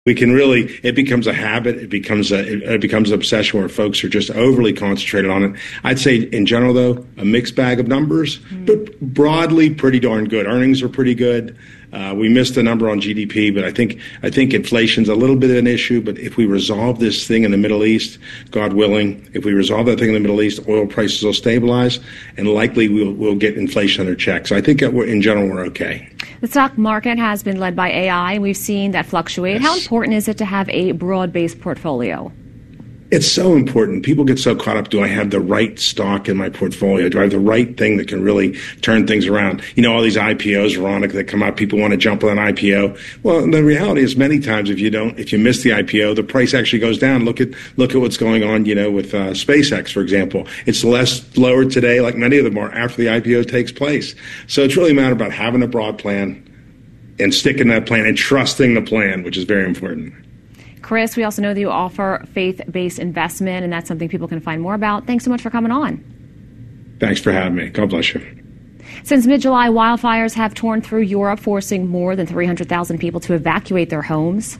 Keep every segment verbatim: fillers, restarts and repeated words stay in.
We can really, it becomes a habit. It becomes a, it becomes an obsession where folks are just overly concentrated on it. I'd say in general, though, a mixed bag of numbers, mm. but broadly pretty darn good. Earnings are pretty good. Uh, we missed a number on G D P, but I think I think inflation's a little bit of an issue. But if we resolve this thing in the Middle East, God willing, if we resolve that thing in the Middle East, oil prices will stabilize, and likely we'll we'll get inflation under check. So I think that we're, in general we're okay. The stock market has been led by A I, and we've seen that fluctuate. Yes. How important is it to have a broad-based portfolio? It's so important. People get so caught up. Do I have the right stock in my portfolio? Do I have the right thing that can really turn things around? You know, all these I P Os, Veronica, that come out, people want to jump on an I P O. Well, the reality is many times if you don't, if you miss the I P O, the price actually goes down. Look at, look at what's going on, you know, with uh, SpaceX, for example. It's less lower today, like many of them are, after the I P O takes place. So it's really a matter about having a broad plan and sticking to that plan and trusting the plan, which is very important. Chris, we also know that you offer faith-based investment, and that's something people can find more about. Thanks so much for coming on. Thanks for having me. God bless you. Since mid-July, wildfires have torn through Europe, forcing more than three hundred thousand people to evacuate their homes.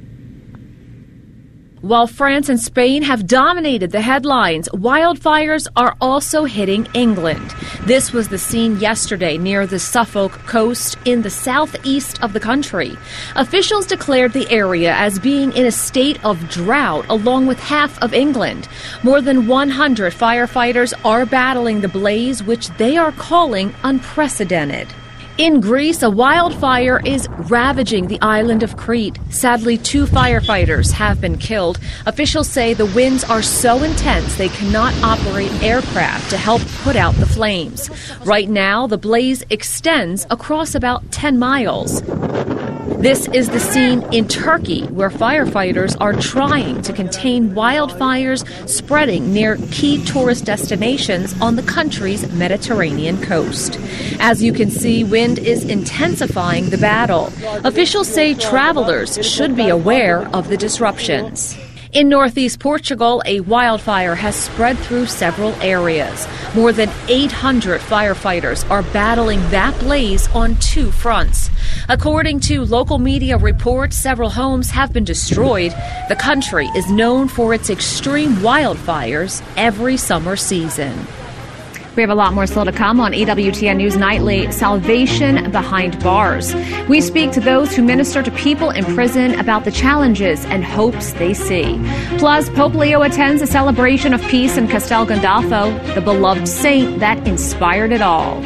While France and Spain have dominated the headlines, wildfires are also hitting England. This was the scene yesterday near the Suffolk coast in the southeast of the country. Officials declared the area as being in a state of drought, along with half of England. More than one hundred firefighters are battling the blaze, which they are calling unprecedented. In Greece, a wildfire is ravaging the island of Crete. Sadly, two firefighters have been killed. Officials say the winds are so intense they cannot operate aircraft to help put out the flames. Right now, the blaze extends across about ten miles. This is the scene in Turkey, where firefighters are trying to contain wildfires spreading near key tourist destinations on the country's Mediterranean coast. As you can see, wind is intensifying the battle. Officials say travelers should be aware of the disruptions. In northeast Portugal, a wildfire has spread through several areas. More than eight hundred firefighters are battling that blaze on two fronts. According to local media reports, several homes have been destroyed. The country is known for its extreme wildfires every summer season. We have a lot more still to come on E W T N News Nightly, Salvation Behind Bars. We speak to those who minister to people in prison about the challenges and hopes they see. Plus, Pope Leo attends a celebration of peace in Castel Gandolfo, the beloved saint that inspired it all.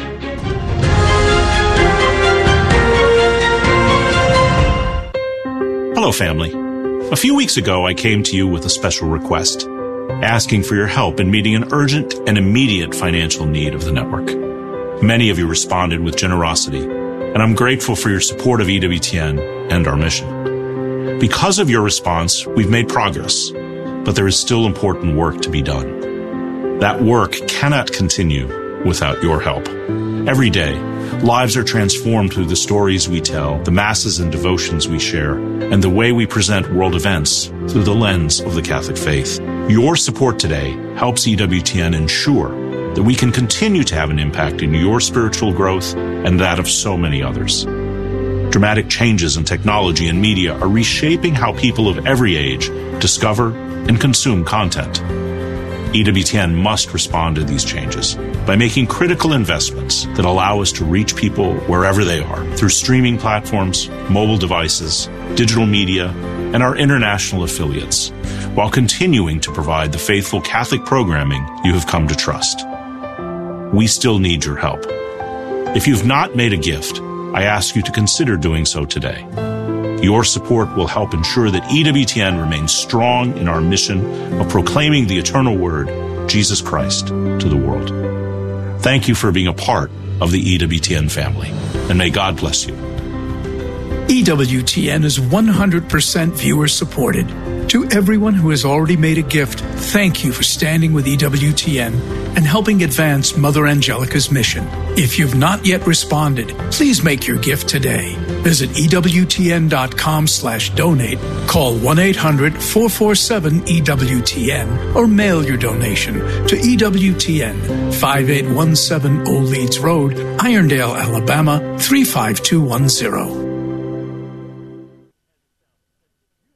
Hello, family. A few weeks ago, I came to you with a special request, asking for your help in meeting an urgent and immediate financial need of the network. Many of you responded with generosity, and I'm grateful for your support of E W T N and our mission. Because of your response, we've made progress, but there is still important work to be done. That work cannot continue without your help. Every day, lives are transformed through the stories we tell, the masses and devotions we share, and the way we present world events through the lens of the Catholic faith. Your support today helps E W T N ensure that we can continue to have an impact in your spiritual growth and that of so many others. Dramatic changes in technology and media are reshaping how people of every age discover and consume content. E W T N must respond to these changes by making critical investments that allow us to reach people wherever they are through streaming platforms, mobile devices, digital media, and our international affiliates, while continuing to provide the faithful Catholic programming you have come to trust. We still need your help. If you've not made a gift, I ask you to consider doing so today. Your support will help ensure that E W T N remains strong in our mission of proclaiming the eternal word, Jesus Christ, to the world. Thank you for being a part of the E W T N family, and may God bless you. E W T N is one hundred percent viewer supported. To everyone who has already made a gift, thank you for standing with E W T N and helping advance Mother Angelica's mission. If you've not yet responded, please make your gift today. Visit E W T N dot com slash donate, call one eight hundred four four seven E W T N, or mail your donation to E W T N, five eight one seven Old Leeds Road, Irondale, Alabama, three five two one zero.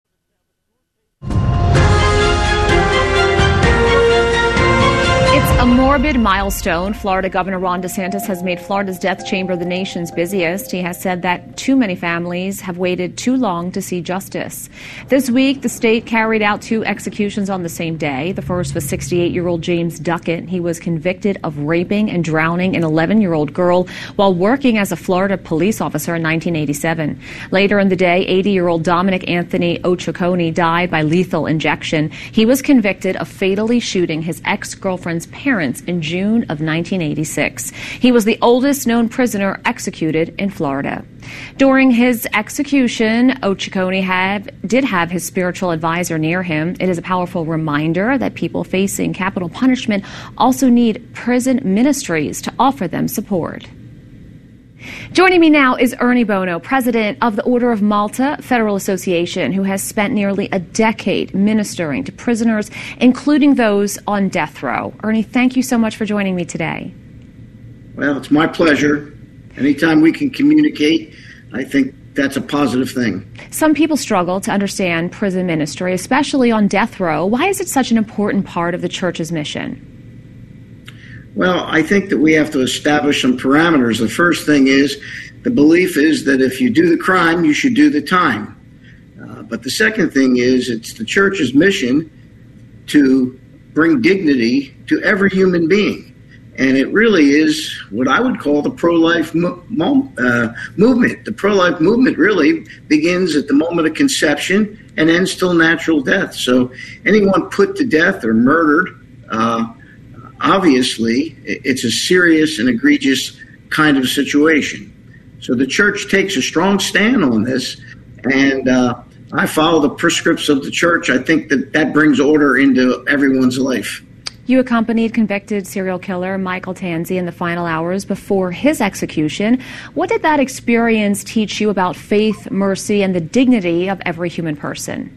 morbid milestone. Florida Governor Ron DeSantis has made Florida's death chamber the nation's busiest. He has said that too many families have waited too long to see justice. This week, the state carried out two executions on the same day. The first was sixty-eight-year-old James Duckett. He was convicted of raping and drowning an eleven-year-old girl while working as a Florida police officer in nineteen eighty-seven. Later in the day, eighty-year-old Dominic Anthony Ochoconi died by lethal injection. He was convicted of fatally shooting his ex-girlfriend's parents in June of nineteen eighty-six. He was the oldest known prisoner executed in Florida. During his execution, Ochoconi had, did have his spiritual advisor near him. It is a powerful reminder that people facing capital punishment also need prison ministries to offer them support. Joining me now is Ernie Bono, president of the Order of Malta Federal Association, who has spent nearly a decade ministering to prisoners, including those on death row. Ernie, thank you so much for joining me today. Well, it's my pleasure. Anytime we can communicate, I think that's a positive thing. Some people struggle to understand prison ministry, especially on death row. Why is it such an important part of the church's mission? Well, I think that we have to establish some parameters. The first thing is the belief is that if you do the crime, you should do the time. Uh, but the second thing is it's the church's mission to bring dignity to every human being. And it really is what I would call the pro-life mo- mo- uh, movement. The pro-life movement really begins at the moment of conception and ends till natural death. So anyone put to death or murdered, uh, obviously, it's a serious and egregious kind of situation. So the church takes a strong stand on this, and uh, I follow the prescripts of the church. I think that that brings order into everyone's life. You accompanied convicted serial killer Michael Tanzi in the final hours before his execution. What did that experience teach you about faith, mercy, and the dignity of every human person?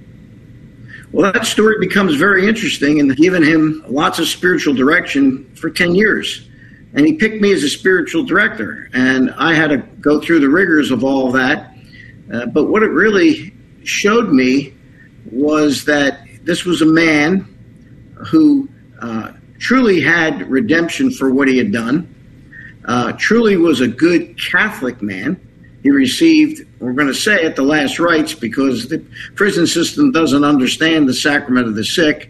Well, that story becomes very interesting, and given him lots of spiritual direction for ten years. And he picked me as a spiritual director, and I had to go through the rigors of all of that. Uh, but what it really showed me was that this was a man who uh, truly had redemption for what he had done, uh, truly was a good Catholic man. He received, we're going to say it, the last rites, because the prison system doesn't understand the sacrament of the sick.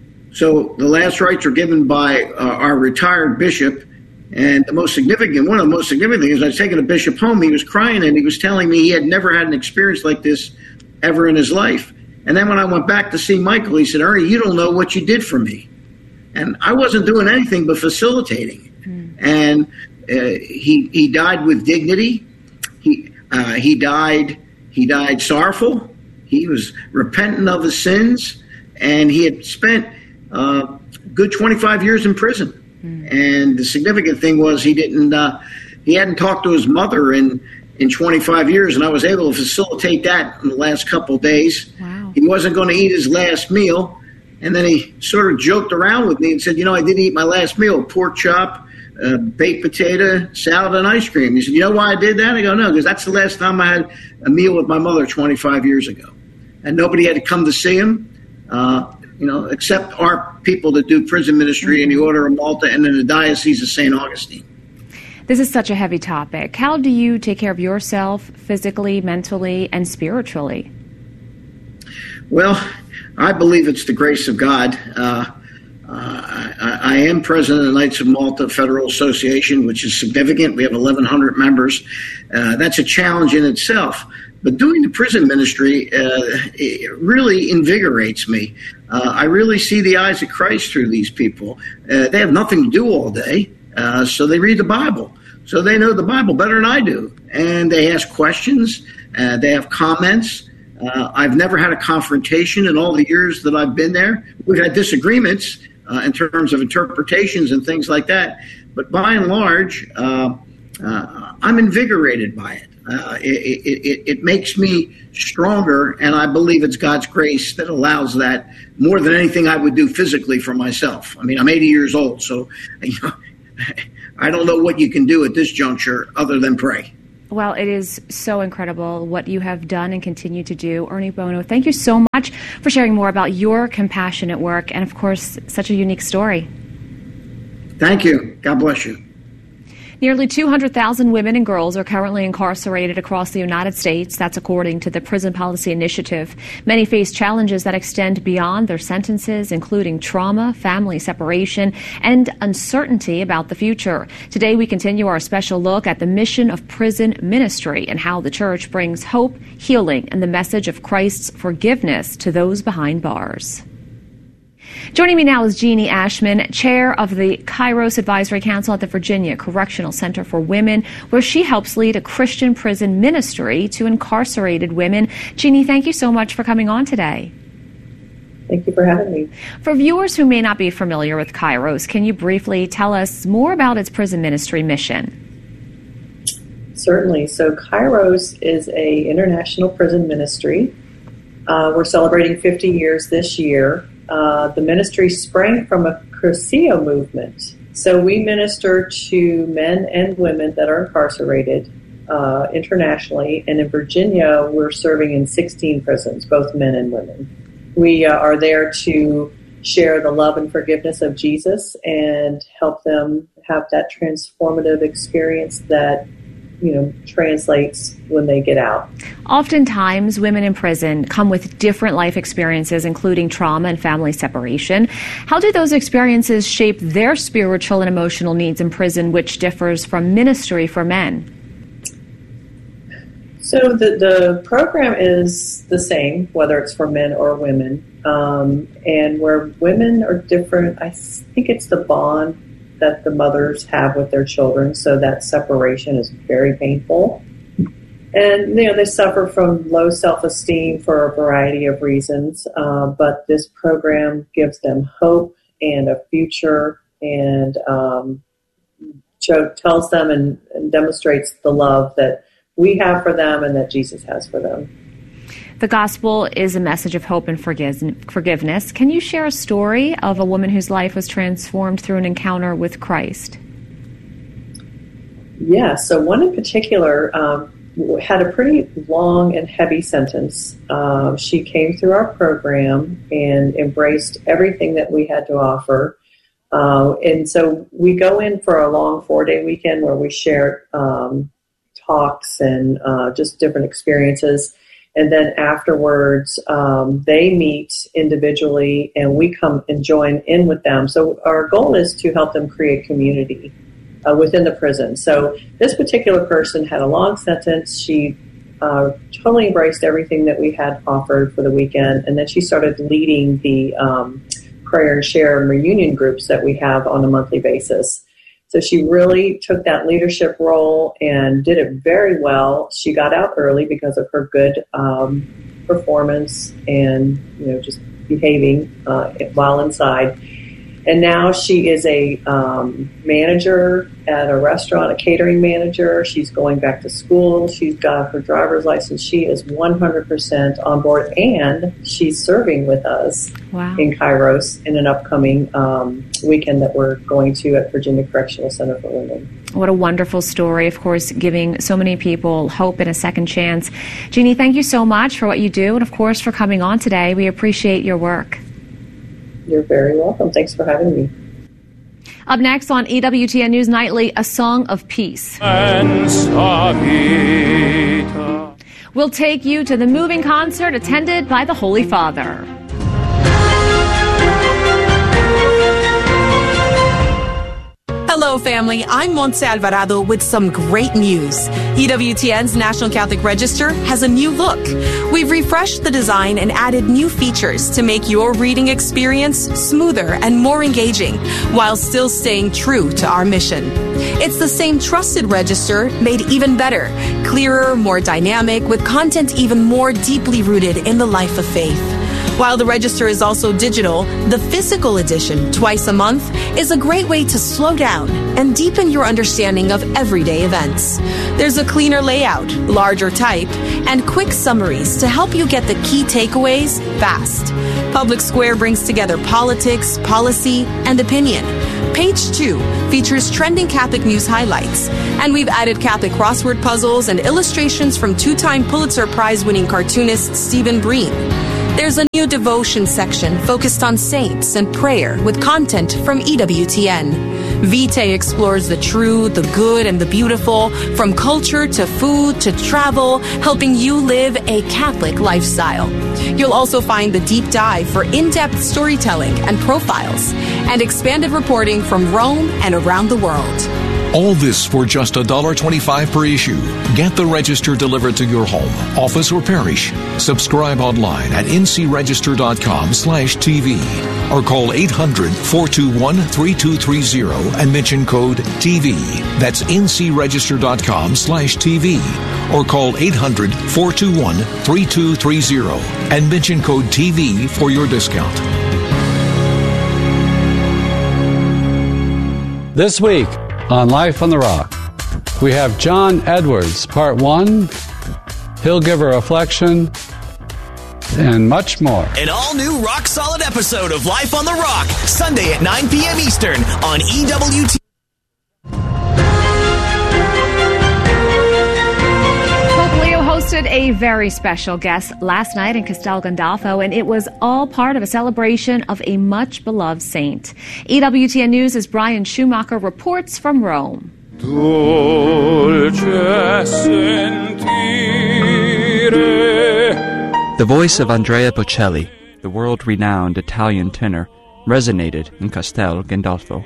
So the last rites were given by uh, our retired bishop. And the most significant, one of the most significant things, I was taking a bishop home. He was crying and he was telling me he had never had an experience like this ever in his life. And then when I went back to see Michael, he said, "Ernie, you don't know what you did for me." And I wasn't doing anything but facilitating. Mm. And uh, he he died with dignity. He uh, he died he died sorrowful. He was repentant of his sins, and he had spent uh, a good twenty-five years in prison. Mm. And the significant thing was he didn't uh, he hadn't talked to his mother in in twenty-five years, and I was able to facilitate that in the last couple of days. Wow. He wasn't going to eat his last meal, and then he sort of joked around with me and said, "You know, I didn't eat my last meal: pork chop, Uh, baked potato, salad, and ice cream." He said, "You know why I did that?" I go, "No, because that's the last time I had a meal with my mother twenty-five years ago." And nobody had to come to see him, uh, you know, except our people that do prison ministry in the Order of Malta and in the Diocese of Saint Augustine. This is such a heavy topic. How do you take care of yourself physically, mentally, and spiritually? Well, I believe it's the grace of God. Uh, Uh, I, I am president of the Knights of Malta Federal Association, which is significant. We have eleven hundred members. Uh, that's a challenge in itself. But doing the prison ministry uh, it really invigorates me. Uh, I really see the eyes of Christ through these people. Uh, they have nothing to do all day, uh, so they read the Bible. So they know the Bible better than I do. And they ask questions. Uh, they have comments. Uh, I've never had a confrontation in all the years that I've been there. We've had disagreements Uh, in terms of interpretations and things like that. But by and large, uh, uh, I'm invigorated by it. Uh, it, it. It makes me stronger, and I believe it's God's grace that allows that more than anything I would do physically for myself. I mean, I'm eighty years old, so you know, I don't know what you can do at this juncture other than pray. Well, it is so incredible what you have done and continue to do. Ernie Bono, thank you so much for sharing more about your compassionate work and, of course, such a unique story. Thank you. God bless you. Nearly two hundred thousand women and girls are currently incarcerated across the United States. That's according to the Prison Policy Initiative. Many face challenges that extend beyond their sentences, including trauma, family separation, and uncertainty about the future. Today, we continue our special look at the mission of prison ministry and how the church brings hope, healing, and the message of Christ's forgiveness to those behind bars. Joining me now is Jeannie Ashman, chair of the Kairos Advisory Council at the Virginia Correctional Center for Women, where she helps lead a Christian prison ministry to incarcerated women. Jeannie, thank you so much for coming on today. Thank you for having me. For viewers who may not be familiar with Kairos, can you briefly tell us more about its prison ministry mission? Certainly. So Kairos is a international prison ministry. Uh, we're celebrating fifty years this year. Uh, the ministry sprang from a Cursillo movement. So we minister to men and women that are incarcerated uh, internationally. And in Virginia, we're serving in sixteen prisons, both men and women. We uh, are there to share the love and forgiveness of Jesus and help them have that transformative experience that, you know, translates when they get out. Oftentimes, women in prison come with different life experiences, including trauma and family separation. How do those experiences shape their spiritual and emotional needs in prison, which differs from ministry for men? So the, the program is the same, whether it's for men or women. Um, and where women are different, I think it's the bond that the mothers have with their children, so that separation is very painful. And, you know, they suffer from low self-esteem for a variety of reasons, uh, but this program gives them hope and a future and um, show, tells them and, and demonstrates the love that we have for them and that Jesus has for them. The gospel is a message of hope and forgiveness. Can you share a story of a woman whose life was transformed through an encounter with Christ? Yeah, so one in particular um, had a pretty long and heavy sentence. Uh, she came through our program and embraced everything that we had to offer. Uh, and so we go in for a long four-day weekend where we share um, talks and uh, just different experiences. And then afterwards, um, they meet individually, and we come and join in with them. So our goal is to help them create community uh, within the prison. So this particular person had a long sentence. She uh, totally embraced everything that we had offered for the weekend, and then she started leading the um, prayer and share and reunion groups that we have on a monthly basis. So she really took that leadership role and did it very well. She got out early because of her good um, performance and, you know, just behaving uh, while inside. And now she is a um, manager at a restaurant, a catering manager. She's going back to school. She's got her driver's license. She is one hundred percent on board, and she's serving with us wow. in Kairos in an upcoming um, weekend that we're going to at Virginia Correctional Center for Women. What a wonderful story, of course, giving so many people hope and a second chance. Jeannie, thank you so much for what you do and, of course, for coming on today. We appreciate your work. You're very welcome. Thanks for having me. Up next on E W T N News Nightly, a song of peace. We'll take you to the moving concert attended by the Holy Father. Hello, family. I'm Montse Alvarado with some great news. E W T N's National Catholic Register has a new look. We've refreshed the design and added new features to make your reading experience smoother and more engaging, while still staying true to our mission. It's the same trusted register, made even better, clearer, more dynamic, with content even more deeply rooted in the life of faith. While the register is also digital, the physical edition, twice a month, is a great way to slow down and deepen your understanding of everyday events. There's a cleaner layout, larger type, and quick summaries to help you get the key takeaways fast. Public Square brings together politics, policy, and opinion. Page two features trending Catholic news highlights, and we've added Catholic crossword puzzles and illustrations from two-time Pulitzer Prize-winning cartoonist Stephen Breen. There's a new devotion section focused on saints and prayer with content from E W T N. Vitae explores the true, the good, and the beautiful, from culture to food to travel, helping you live a Catholic lifestyle. You'll also find the deep dive for in-depth storytelling and profiles, and expanded reporting from Rome and around the world. All this for just one dollar twenty-five per issue. Get the Register delivered to your home, office, or parish. Subscribe online at ncregister.com slash TV or call eight hundred, four two one, three two three zero and mention code T V. That's ncregister.com slash TV or call eight hundred, four two one, three two three zero and mention code T V for your discount. This week on Life on the Rock, we have John Edwards, Part one. He'll give a reflection and much more. An all-new rock-solid episode of Life on the Rock, Sunday at nine p.m. Eastern on E W T. Pope Leo hosted a very special guest last night in Castel Gandolfo, and it was all part of a celebration of a much-beloved saint. E W T N News' Brian Schumacher reports from Rome. The voice of Andrea Bocelli, the world-renowned Italian tenor, resonated in Castel Gandolfo.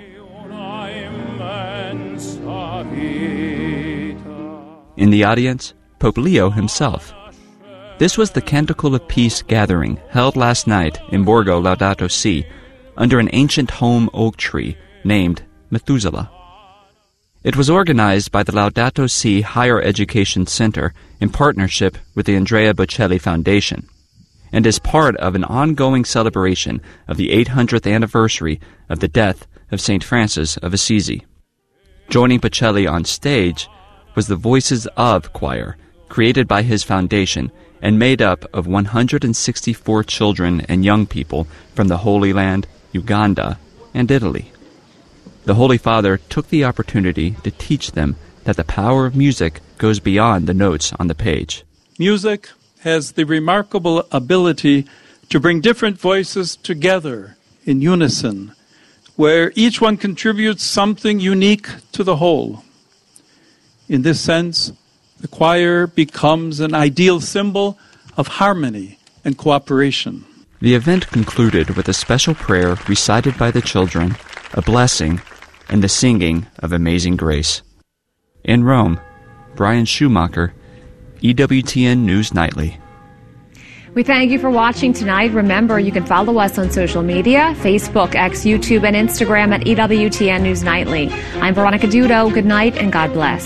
In the audience, Pope Leo himself. This was the Canticle of Peace gathering held last night in Borgo Laudato Si under an ancient home oak tree named Methuselah. It was organized by the Laudato Si Higher Education Center in partnership with the Andrea Bocelli Foundation, and is part of an ongoing celebration of the eight hundredth anniversary of the death of Saint Francis of Assisi. Joining Bocelli on stage was the Voices of choir, created by his foundation and made up of one hundred sixty-four children and young people from the Holy Land, Uganda, and Italy. The Holy Father took the opportunity to teach them that the power of music goes beyond the notes on the page. Music has the remarkable ability to bring different voices together in unison, where each one contributes something unique to the whole. In this sense, the choir becomes an ideal symbol of harmony and cooperation. The event concluded with a special prayer recited by the children, a blessing, and the singing of Amazing Grace. In Rome, Brian Schumacher, E W T N News Nightly. We thank you for watching tonight. Remember, you can follow us on social media, Facebook, X, YouTube, and Instagram at E W T N News Nightly. I'm Veronica Dudo. Good night and God bless.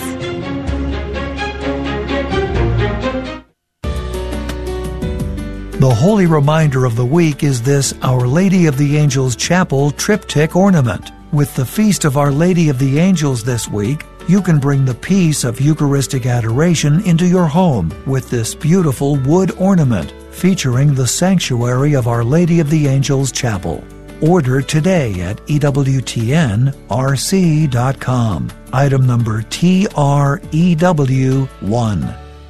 The holy reminder of the week is this Our Lady of the Angels Chapel triptych ornament. With the Feast of Our Lady of the Angels this week, you can bring the peace of Eucharistic adoration into your home with this beautiful wood ornament featuring the sanctuary of Our Lady of the Angels Chapel. Order today at E W T N R C dot com. Item number T R E W one.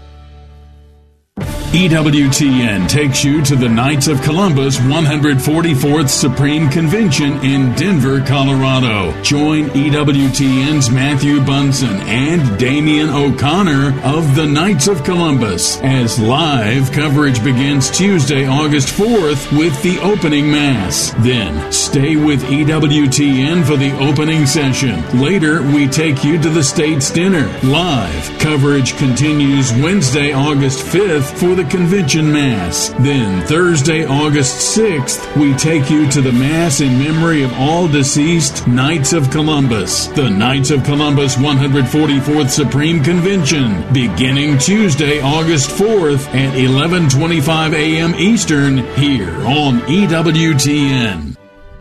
E W T N takes you to the Knights of Columbus one hundred forty-fourth Supreme Convention in Denver, Colorado. Join E W T N's Matthew Bunson and Damian O'Connor of the Knights of Columbus as live coverage begins Tuesday, August fourth with the opening Mass. Then stay with E W T N for the opening session. Later, we take you to the State's Dinner. Live coverage continues Wednesday, August fifth for the Convention Mass. Then Thursday, August sixth, we take you to the Mass in memory of all deceased Knights of Columbus. The Knights of Columbus one hundred forty-fourth Supreme Convention, beginning Tuesday, August fourth at eleven twenty-five a.m. Eastern, here on E W T N.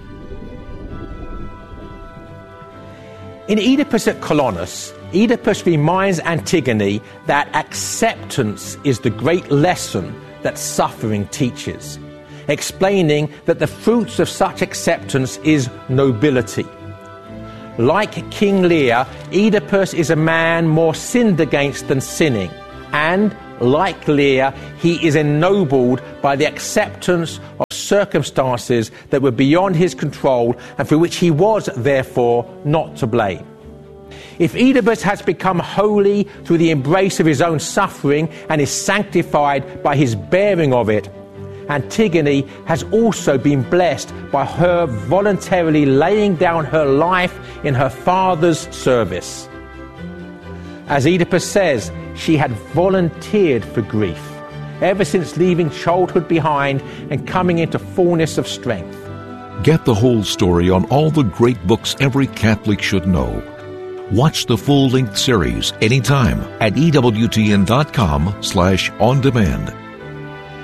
In Oedipus at Colonus, Oedipus reminds Antigone that acceptance is the great lesson that suffering teaches, explaining that the fruits of such acceptance is nobility. Like King Lear, Oedipus is a man more sinned against than sinning, and, like Lear, he is ennobled by the acceptance of circumstances that were beyond his control and for which he was, therefore, not to blame. If Oedipus has become holy through the embrace of his own suffering and is sanctified by his bearing of it, Antigone has also been blessed by her voluntarily laying down her life in her father's service. As Oedipus says, she had volunteered for grief, ever since leaving childhood behind and coming into fullness of strength. Get the whole story on all the great books every Catholic should know. Watch the full-length series anytime at E W T N dot com slash on demand.